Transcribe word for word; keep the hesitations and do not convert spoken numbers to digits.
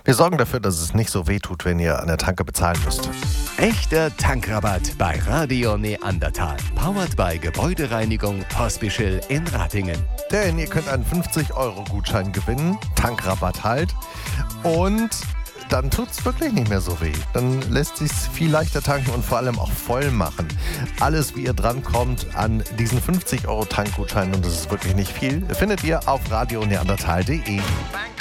Wir sorgen dafür, dass es nicht so weh tut, wenn ihr an der Tanke bezahlen müsst. Echter Tankrabatt bei Radio Neandertal. Powered by Gebäudereinigung Pospischl in Ratingen. Denn ihr könnt einen fünfzig-Euro-Gutschein gewinnen, Tankrabatt halt. Und dann tut es wirklich nicht mehr so weh. Dann lässt sich viel leichter tanken und vor allem auch voll machen. Alles, wie ihr drankommt an diesen fünfzig-Euro-Tankgutschein, und das ist wirklich nicht viel, findet ihr auf radio neandertal punkt de.